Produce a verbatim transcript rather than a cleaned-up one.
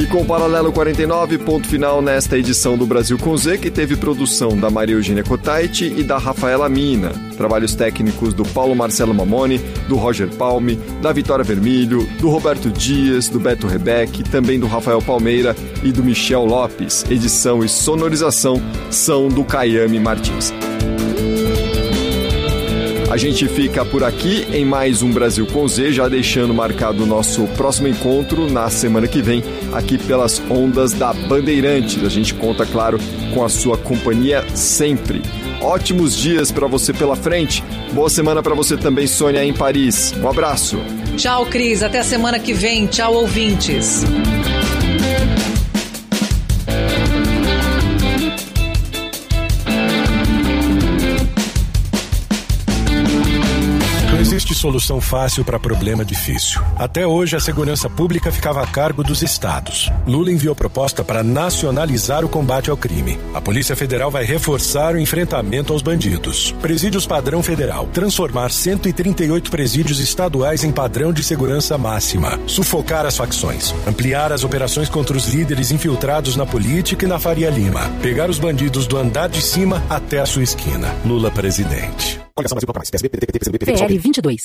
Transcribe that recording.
E com o Paralelo quarenta e nove, ponto final nesta edição do Brasil com Z, que teve produção da Maria Eugênia Cotaiti e da Rafaela Mina. Trabalhos técnicos do Paulo Marcelo Mamoni, do Roger Palme, da Vitória Vermilho, do Roberto Dias, do Beto Rebeck, também do Rafael Palmeira e do Michel Lopes. Edição e sonorização são do Caiame Martins. A gente fica por aqui em mais um Brasil com Z, já deixando marcado o nosso próximo encontro na semana que vem, aqui pelas ondas da Bandeirantes. A gente conta, claro, com a sua companhia sempre. Ótimos dias para você pela frente. Boa semana para você também, Sônia, em Paris. Um abraço. Tchau, Cris. Até a semana que vem. Tchau, ouvintes. Existe solução fácil para problema difícil. Até hoje, a segurança pública ficava a cargo dos estados. Lula enviou proposta para nacionalizar o combate ao crime. A Polícia Federal vai reforçar o enfrentamento aos bandidos. Presídios padrão federal. Transformar cento e trinta e oito presídios estaduais em padrão de segurança máxima. Sufocar as facções. Ampliar as operações contra os líderes infiltrados na política e na Faria Lima. Pegar os bandidos do andar de cima até a sua esquina. Lula presidente. P L vinte e dois.